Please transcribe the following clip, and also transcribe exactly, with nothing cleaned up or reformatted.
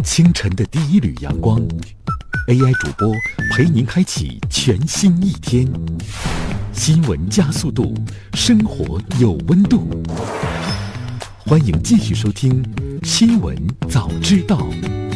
清晨的第一缕阳光 ，A I 主播陪您开启全新一天。新闻加速度，生活有温度。欢迎继续收听《新闻早知道》。